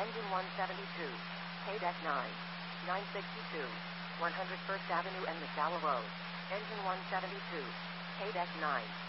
Engine 172. KDEC 9. 962. 101st Avenue and Missoula Road. Engine 172. KDEC 9.